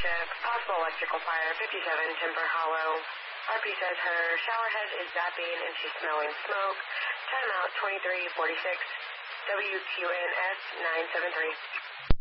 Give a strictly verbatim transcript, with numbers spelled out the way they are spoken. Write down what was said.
Township. Possible electrical fire, fifty-seven Timber Hollow. R P says her shower head is zapping and she's smelling smoke. Timeout twenty-three forty-six. W Q N S nine seven three.